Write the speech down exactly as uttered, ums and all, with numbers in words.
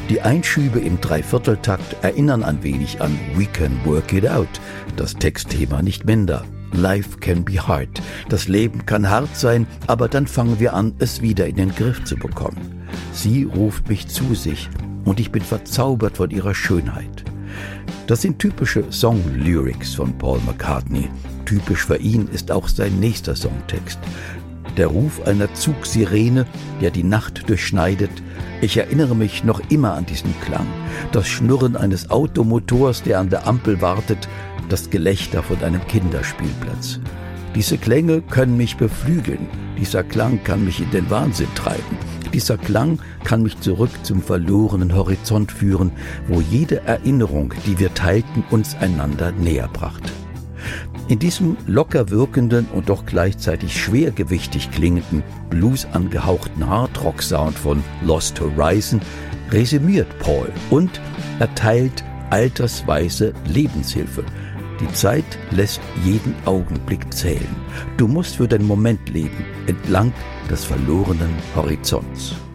Die Einschübe im Dreivierteltakt erinnern ein wenig an We Can Work It Out, das Textthema nicht minder. Life can be hard. Das Leben kann hart sein, aber dann fangen wir an, es wieder in den Griff zu bekommen. Sie ruft mich zu sich und ich bin verzaubert von ihrer Schönheit. Das sind typische Song-Lyrics von Paul McCartney. Typisch für ihn ist auch sein nächster Songtext. Der Ruf einer Zugsirene, der die Nacht durchschneidet. Ich erinnere mich noch immer an diesen Klang. Das Schnurren eines Automotors, der an der Ampel wartet. Das Gelächter von einem Kinderspielplatz. Diese Klänge können mich beflügeln. Dieser Klang kann mich in den Wahnsinn treiben. Dieser Klang kann mich zurück zum verlorenen Horizont führen, wo jede Erinnerung, die wir teilten, uns einander näher brachte. In diesem locker wirkenden und doch gleichzeitig schwergewichtig klingenden, blues-angehauchten Hardrock-Sound von Lost Horizon resümiert Paul und erteilt altersweise Lebenshilfe. Die Zeit lässt jeden Augenblick zählen. Du musst für den Moment leben, entlang des verlorenen Horizonts.